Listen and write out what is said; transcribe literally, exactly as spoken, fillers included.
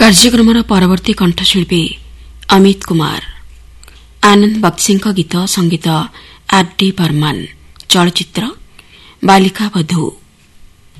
କାର୍ଯ୍ୟକ୍ରମର ପରବର୍ତ୍ତୀ କଣ୍ଠଶିଳ୍ପୀ ଅମିତ କୁମାର। ଆନନ୍ଦ ବକ୍ସିଙ୍କ ଗୀତ, ସଙ୍ଗୀତ ଆର୍ ଡି ବର୍ମନ। ଚଳଚ୍ଚିତ୍ର ବାଲିକା ବଧୂ।